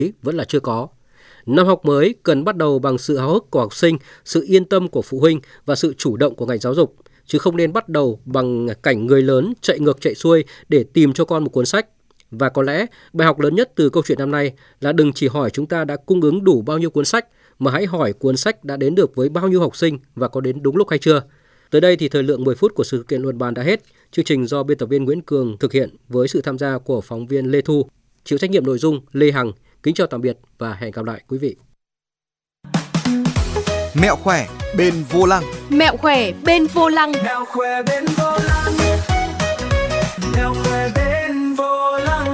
vẫn là chưa có. Năm học mới cần bắt đầu bằng sự háo hức của học sinh, sự yên tâm của phụ huynh và sự chủ động của ngành giáo dục, chứ không nên bắt đầu bằng cảnh người lớn chạy ngược chạy xuôi để tìm cho con một cuốn sách. Và có lẽ bài học lớn nhất từ câu chuyện năm nay là đừng chỉ hỏi chúng ta đã cung ứng đủ bao nhiêu cuốn sách, mà hãy hỏi cuốn sách đã đến được với bao nhiêu học sinh và có đến đúng lúc hay chưa. Tới đây thì thời lượng 10 phút của sự kiện luận bàn đã hết. Chương trình do biên tập viên Nguyễn Cường thực hiện với sự tham gia của phóng viên Lê Thu, chịu trách nhiệm nội dung Lê Hằng. Kính chào tạm biệt và hẹn gặp lại quý vị. Mẹo khỏe bên vô lăng. Mẹo khỏe bên vô lăng. Mẹo khỏe bên vô lăng. Mẹo khỏe bên vô lăng.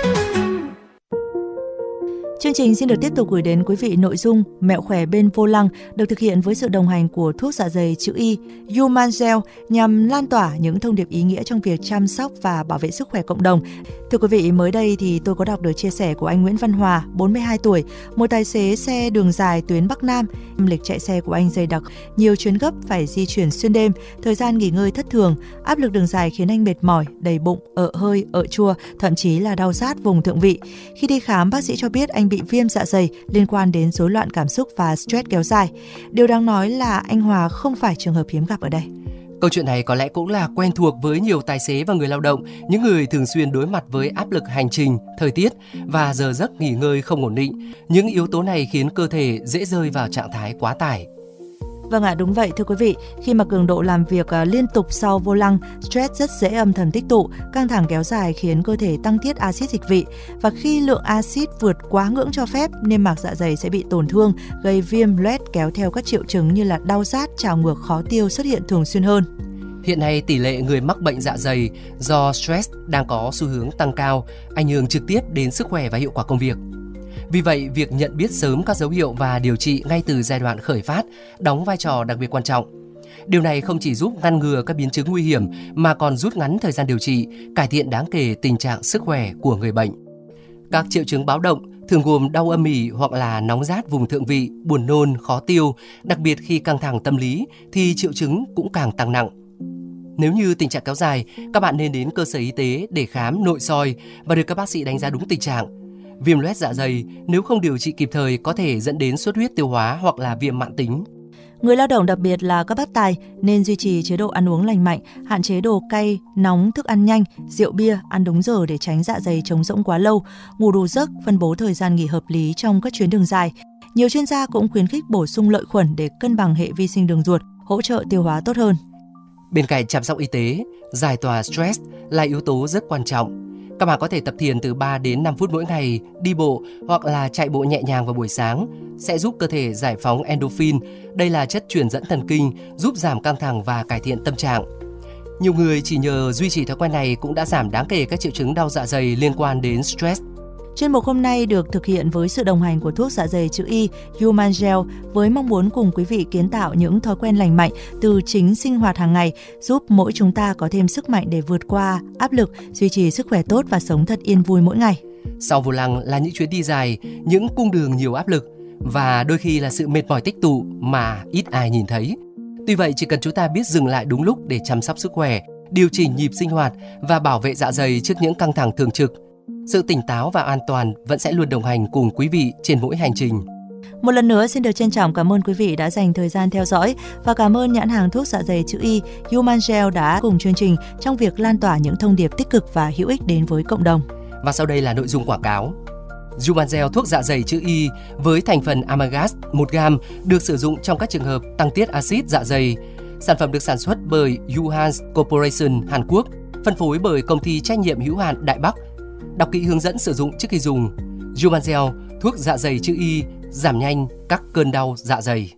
Chương trình xin được tiếp tục gửi đến quý vị nội dung Mẹo khỏe bên vô lăng được thực hiện với sự đồng hành của thuốc dạ dày chữ Y Human Gel nhằm lan tỏa những thông điệp ý nghĩa trong việc chăm sóc và bảo vệ sức khỏe cộng đồng. Thưa quý vị, mới đây thì tôi có đọc được chia sẻ của anh Nguyễn Văn Hòa, 42 tuổi, một tài xế xe đường dài tuyến Bắc Nam. Lịch chạy xe của anh dày đặc, nhiều chuyến gấp phải di chuyển xuyên đêm, thời gian nghỉ ngơi thất thường, áp lực đường dài khiến anh mệt mỏi, đầy bụng, ợ hơi, ợ chua, thậm chí là đau rát vùng thượng vị. Khi đi khám, bác sĩ cho biết anh bị viêm dạ dày liên quan đến rối loạn cảm xúc và stress kéo dài. Điều đáng nói là anh Hòa không phải trường hợp hiếm gặp ở đây. Câu chuyện này có lẽ cũng là quen thuộc với nhiều tài xế và người lao động, những người thường xuyên đối mặt với áp lực hành trình, thời tiết và giờ giấc nghỉ ngơi không ổn định. Những yếu tố này khiến cơ thể dễ rơi vào trạng thái quá tải. Vâng ạ, đúng vậy thưa quý vị. Khi mà cường độ làm việc liên tục sau vô lăng, stress rất dễ âm thầm tích tụ, căng thẳng kéo dài khiến cơ thể tăng tiết axit dịch vị. Và khi lượng axit vượt quá ngưỡng cho phép, niêm mạc dạ dày sẽ bị tổn thương, gây viêm, loét, kéo theo các triệu chứng như là đau rát, trào ngược, khó tiêu xuất hiện thường xuyên hơn. Hiện nay, tỷ lệ người mắc bệnh dạ dày do stress đang có xu hướng tăng cao, ảnh hưởng trực tiếp đến sức khỏe và hiệu quả công việc. Vì vậy, việc nhận biết sớm các dấu hiệu và điều trị ngay từ giai đoạn khởi phát đóng vai trò đặc biệt quan trọng. Điều này không chỉ giúp ngăn ngừa các biến chứng nguy hiểm mà còn rút ngắn thời gian điều trị, cải thiện đáng kể tình trạng sức khỏe của người bệnh. Các triệu chứng báo động thường gồm đau âm ỉ hoặc là nóng rát vùng thượng vị, buồn nôn, khó tiêu, đặc biệt khi căng thẳng tâm lý thì triệu chứng cũng càng tăng nặng. Nếu như tình trạng kéo dài, các bạn nên đến cơ sở y tế để khám nội soi và được các bác sĩ đánh giá đúng tình trạng. Viêm loét dạ dày nếu không điều trị kịp thời có thể dẫn đến xuất huyết tiêu hóa hoặc là viêm mãn tính. Người lao động đặc biệt là các bác tài nên duy trì chế độ ăn uống lành mạnh, hạn chế đồ cay, nóng, thức ăn nhanh, rượu bia, ăn đúng giờ để tránh dạ dày trống rỗng quá lâu, ngủ đủ giấc, phân bố thời gian nghỉ hợp lý trong các chuyến đường dài. Nhiều chuyên gia cũng khuyến khích bổ sung lợi khuẩn để cân bằng hệ vi sinh đường ruột, hỗ trợ tiêu hóa tốt hơn. Bên cạnh chăm sóc y tế, giải tỏa stress là yếu tố rất quan trọng. Các bạn có thể tập thiền từ 3 đến 5 phút mỗi ngày, đi bộ hoặc là chạy bộ nhẹ nhàng vào buổi sáng sẽ giúp cơ thể giải phóng endorphin. Đây là chất truyền dẫn thần kinh, giúp giảm căng thẳng và cải thiện tâm trạng. Nhiều người chỉ nhờ duy trì thói quen này cũng đã giảm đáng kể các triệu chứng đau dạ dày liên quan đến stress. Chuyên mục hôm nay được thực hiện với sự đồng hành của thuốc dạ dày chữ Y Human Gel với mong muốn cùng quý vị kiến tạo những thói quen lành mạnh từ chính sinh hoạt hàng ngày, giúp mỗi chúng ta có thêm sức mạnh để vượt qua áp lực, duy trì sức khỏe tốt và sống thật yên vui mỗi ngày. Sau vô lăng là những chuyến đi dài, những cung đường nhiều áp lực và đôi khi là sự mệt mỏi tích tụ mà ít ai nhìn thấy. Tuy vậy, chỉ cần chúng ta biết dừng lại đúng lúc để chăm sóc sức khỏe, điều chỉnh nhịp sinh hoạt và bảo vệ dạ dày trước những căng thẳng thường trực, sự tỉnh táo và an toàn vẫn sẽ luôn đồng hành cùng quý vị trên mỗi hành trình. Một lần nữa xin được trân trọng cảm ơn quý vị đã dành thời gian theo dõi và cảm ơn nhãn hàng thuốc dạ dày chữ Y Human Gel đã cùng chương trình trong việc lan tỏa những thông điệp tích cực và hữu ích đến với cộng đồng. Và sau đây là nội dung quảng cáo. Human Gel thuốc dạ dày chữ Y với thành phần amalgam 1g được sử dụng trong các trường hợp tăng tiết axit dạ dày. Sản phẩm được sản xuất bởi Yuhan Corporation Hàn Quốc, phân phối bởi công ty trách nhiệm hữu hạn Đại Bắc. Đọc kỹ hướng dẫn sử dụng trước khi dùng. Human Gel thuốc dạ dày chữ Y giảm nhanh các cơn đau dạ dày.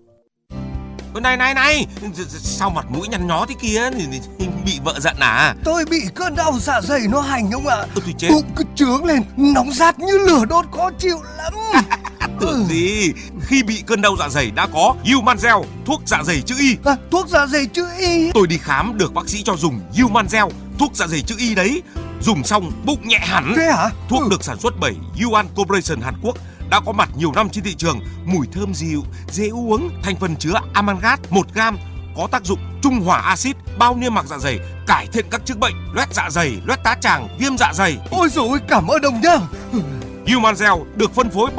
Này, sao mặt mũi nhăn nhó thế kia? Bị vợ giận à? Tôi bị cơn đau dạ dày nó hành ông ạ. Thì chết. Bụng cứ trướng lên, nóng rát như lửa đốt, khó chịu lắm. Tưởng gì? Khi bị cơn đau dạ dày đã có Human Gel thuốc dạ dày chữ Y. Thuốc dạ dày chữ Y. Tôi đi khám được bác sĩ cho dùng Human Gel thuốc dạ dày chữ Y đấy. Dùng xong bụng nhẹ hẳn. Thế hả? Thuốc được sản xuất bởi Yuan Corporation Hàn Quốc, đã có mặt nhiều năm trên thị trường, mùi thơm dịu, dễ uống, thành phần chứa amalgam 1g, có tác dụng trung hòa axit, bao niêm mạc dạ dày, cải thiện các chứng bệnh loét dạ dày, loét tá tràng, viêm dạ dày. Ôi dồi ôi, cảm ơn ông nhá. Human Gel được phân phối